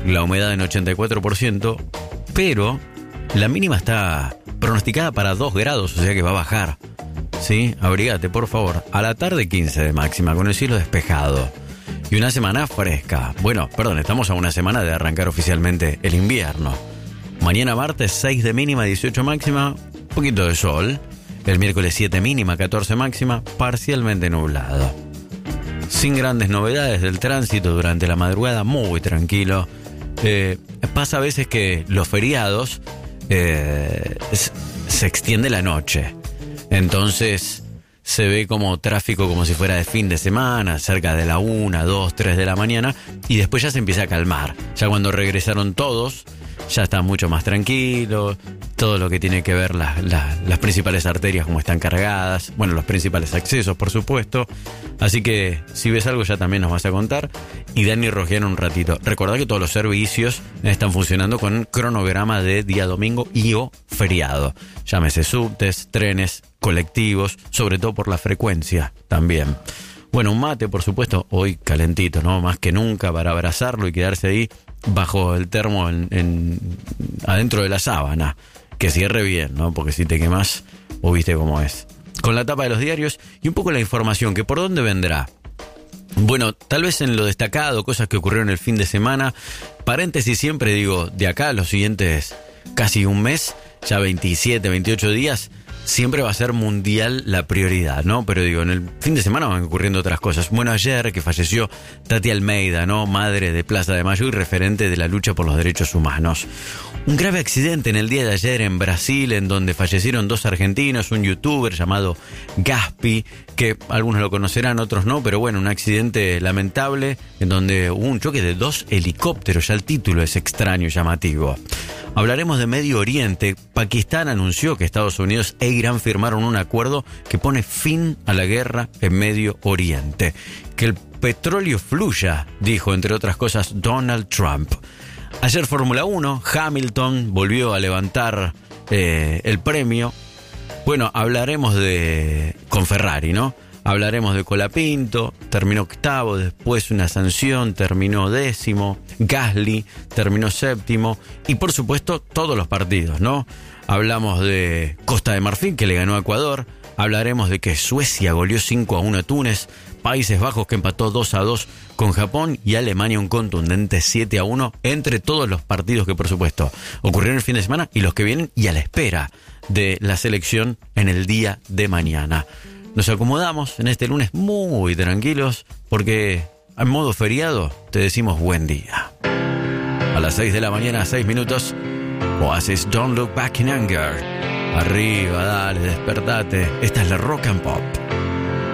la humedad en 84%, pero la mínima está pronosticada para 2 grados, o sea que va a bajar. ¿Sí? Abrigate, por favor. A la tarde 15 de máxima, con el cielo despejado. Y una semana fresca. Bueno, perdón, estamos a una semana de arrancar oficialmente el invierno. Mañana martes 6 de mínima, 18 máxima, un poquito de sol. El miércoles 7 mínima, 14 máxima, parcialmente nublado. Sin grandes novedades del tránsito durante la madrugada, muy tranquilo. Pasa a veces que los feriados se extiende la noche. Entonces se ve como tráfico como si fuera de fin de semana, cerca de la 1, 2, 3 de la mañana, y después ya se empieza a calmar. Ya cuando regresaron todos, ya está mucho más tranquilo, todo lo que tiene que ver las principales arterias como están cargadas, bueno, los principales accesos, por supuesto. Así que si ves algo ya también nos vas a contar. Y Dani Rogiano un ratito. Recordá que todos los servicios están funcionando con cronograma de día domingo y o feriado. Llámese subtes, trenes, colectivos, sobre todo por la frecuencia también. Bueno, un mate, por supuesto, hoy calentito, ¿no? Más que nunca para abrazarlo y quedarse ahí bajo el termo adentro de la sábana. Que cierre bien, ¿no? Porque si te quemas, o viste cómo es. Con la tapa de los diarios y un poco la información, que por dónde vendrá. Bueno, tal vez en lo destacado, cosas que ocurrieron el fin de semana. Paréntesis siempre digo, de acá a los siguientes casi un mes, ya 27, 28 días, siempre va a ser mundial la prioridad, ¿no? Pero digo, en el fin de semana van ocurriendo otras cosas. Bueno, ayer que falleció Tati Almeida, ¿no? Madre de Plaza de Mayo y referente de la lucha por los derechos humanos. Un grave accidente en el día de ayer en Brasil, en donde fallecieron 2 argentinos, un youtuber llamado Gaspi, que algunos lo conocerán, otros no, pero bueno, un accidente lamentable en donde hubo un choque de 2 helicópteros, ya el título es extraño y llamativo. Hablaremos de Medio Oriente. Pakistán anunció que Estados Unidos e Irán firmaron un acuerdo que pone fin a la guerra en Medio Oriente. Que el petróleo fluya, dijo entre otras cosas Donald Trump. Ayer Fórmula 1, Hamilton volvió a levantar el premio. Bueno, hablaremos con Ferrari, ¿no? Hablaremos de Colapinto, terminó 8º, después una sanción, terminó 10º, Gasly terminó 7º, y por supuesto todos los partidos, ¿no? Hablamos de Costa de Marfil, que le ganó a Ecuador, hablaremos de que Suecia goleó 5-1 a Túnez, Países Bajos que empató 2-2 con Japón y Alemania un contundente 7-1, entre todos los partidos que por supuesto ocurrieron el fin de semana y los que vienen y a la espera de la selección en el día de mañana. Nos acomodamos en este lunes muy tranquilos porque en modo feriado te decimos buen día. A las 6 de la mañana, 6 minutos, Oasis Don't Look Back in Anger. Arriba, dale, despertate. Esta es la Rock and Pop.